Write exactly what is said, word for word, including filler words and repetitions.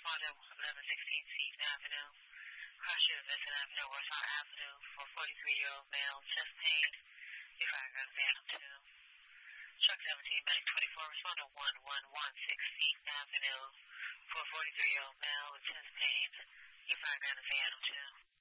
eleven sixteen Seaton Avenue. Cross Street, Vincent Avenue, Warsaw Avenue, for forty-three-year-old male, chest pain. Your fire gun Phantom two. Truck seventeen, medic twenty-four, respond to one one one six Seaton Avenue, for forty-three-year-old male with chest pain. Your fire gun Phantom two.